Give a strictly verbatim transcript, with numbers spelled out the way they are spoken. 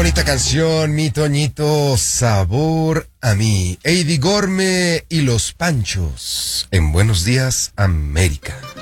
bonita canción, mi Toñito, sabor a mí. Eddie Gorme y los Panchos en Buenos Días, América.